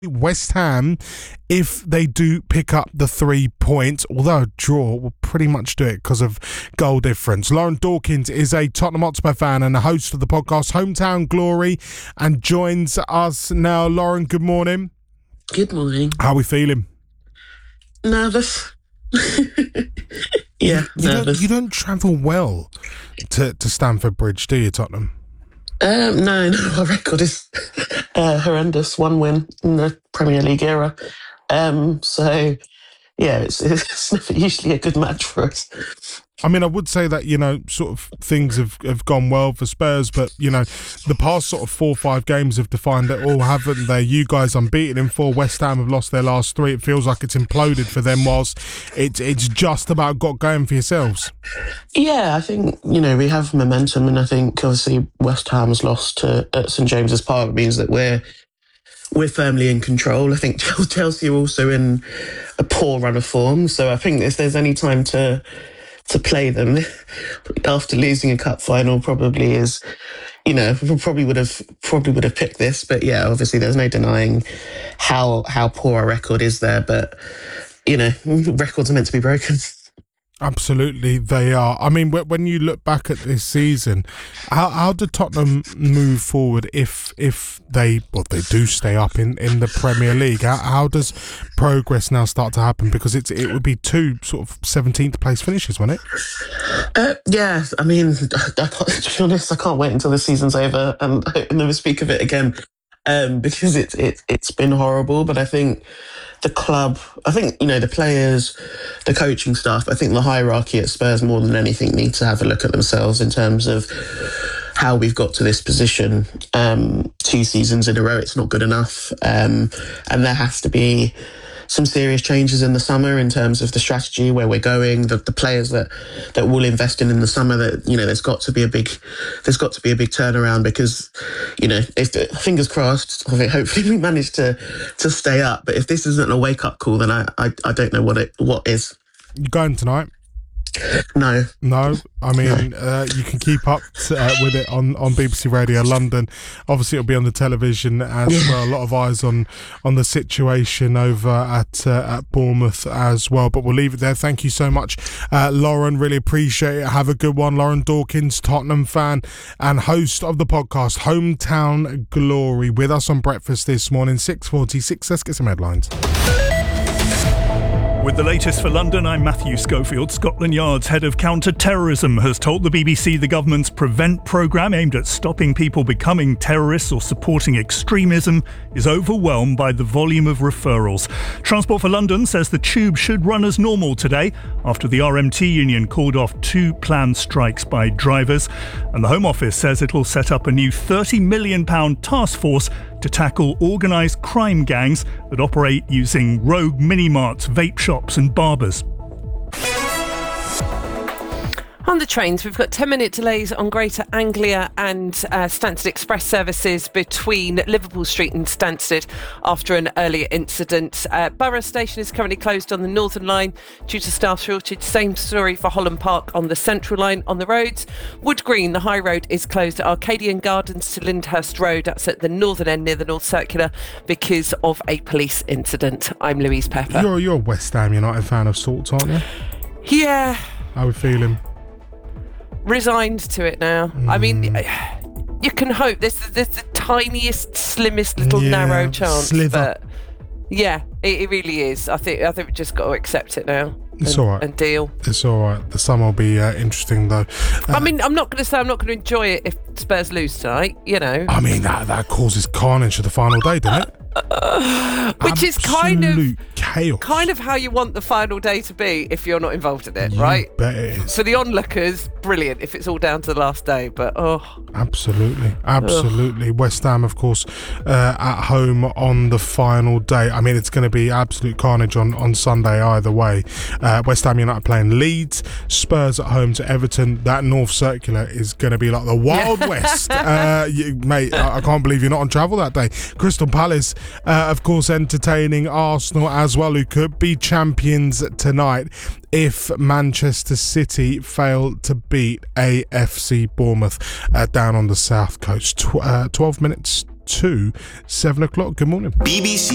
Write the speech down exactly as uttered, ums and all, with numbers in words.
West Ham, if they do pick up the three points, although a draw will pretty much do it because of goal difference. Lauren Dawkins is a Tottenham Hotspur fan and a host of the podcast Hometown Glory and joins us now. Lauren, good morning. Good morning. How are we feeling? Nervous. you, yeah, you nervous. Don't, you don't travel well to, to Stamford Bridge, do you, Tottenham? Um, no, no, our record is uh, horrendous. One win in the Premier League era. Um, so, yeah, it's, it's never usually a good match for us. I mean, I would say that, you know, sort of things have, have gone well for Spurs, but, you know, the past sort of four or five games have defined it all, haven't they? You guys unbeaten in four. West Ham have lost their last three. It feels like it's imploded for them whilst it's, it's just about got going for yourselves. Yeah, I think, you know, we have momentum, and I think obviously West Ham's lost to at St James's Park means that we're we're firmly in control. I think Chelsea are also in a poor run of form, so I think if there's any time to to play them after losing a cup final, probably is, you know, probably would have probably would have picked this. But yeah, obviously there's no denying how how poor our record is there. But you know, records are meant to be broken. Absolutely, they are. I mean, when you look back at this season, how how did Tottenham move forward if if they well they do stay up in, in the Premier League? How, how does progress now start to happen? Because it's it would be two sort of seventeenth place finishes, wouldn't it? Uh, yeah, I mean, I can't, to be honest, I can't wait until the season's over and I never speak of it again, um, because it's it, it's been horrible. But I think the club, I think, you know, the players, the coaching staff, I think the hierarchy at Spurs more than anything need to have a look at themselves in terms of how we've got to this position. Um, two seasons in a row, it's not good enough. Um, and there has to be some serious changes in the summer in terms of the strategy, where we're going, the, the players that, that we'll invest in in the summer. That, you know, there's got to be a big, there's got to be a big turnaround, because, you know, if fingers crossed, I think hopefully we manage to to stay up. But if this isn't a wake up call, then I I, I don't know what it what is. You going tonight? No. No, I mean, uh, you can keep up to, uh, with it on, on B B C Radio London. Obviously, it'll be on the television as Yeah. well. A lot of eyes on on the situation over at uh, at Bournemouth as well. But we'll leave it there. Thank you so much, uh, Lauren. Really appreciate it. Have a good one. Lauren Dawkins, Tottenham fan and host of the podcast Hometown Glory, with us on breakfast this morning, six forty-six. Let's get some headlines. With the latest for London, I'm Matthew Schofield. Scotland Yard's head of counter-terrorism has told the B B C the government's Prevent programme, aimed at stopping people becoming terrorists or supporting extremism, is overwhelmed by the volume of referrals. Transport for London says the tube should run as normal today after the R M T union called off two planned strikes by drivers. And the Home Office says it'll set up a new thirty million pounds task force to tackle organised crime gangs that operate using rogue mini-marts, vape shops and barbers. On the trains, we've got ten-minute delays on Greater Anglia and uh, Stansted Express services between Liverpool Street and Stansted after an earlier incident. Uh, Borough Station is currently closed on the Northern Line due to staff shortage. Same story for Holland Park on the Central Line. On the roads, Wood Green, the High Road, is closed at Arcadian Gardens to Lyndhurst Road. That's at the northern end near the North Circular because of a police incident. I'm Louise Pepper. You're, you're a West Ham United fan of sorts, aren't you? Yeah. How are we feeling? Resigned to it now. Mm. I mean, you can hope. There's, there's the tiniest, slimmest little yeah, narrow chance. Sliver. But yeah, it, it really is. I think I think we've just got to accept it now. It's and, all right. And deal. It's all right. The summer will be uh, interesting, though. Uh, I mean, I'm not going to say I'm not going to enjoy it if Spurs lose tonight, you know. I mean, that, that causes carnage for the final day, doesn't it? Uh, which Absolute is kind of chaos. kind of how you want the final day to be if you're not involved in it, you right? Bet it is. For the onlookers, brilliant if it's all down to the last day, but oh, absolutely, absolutely. Ugh. West Ham, of course, uh, at home on the final day. I mean, it's going to be absolute carnage on, on Sunday either way. Uh, West Ham United playing Leeds, Spurs at home to Everton. That North Circular is going to be like the Wild West, uh, you, mate. I, I can't believe you're not on travel that day. Crystal Palace. Uh, of course, entertaining Arsenal as well, who could be champions tonight if Manchester City fail to beat A F C Bournemouth uh, down on the south coast. Tw- uh, twelve minutes to seven o'clock. Good morning. B B C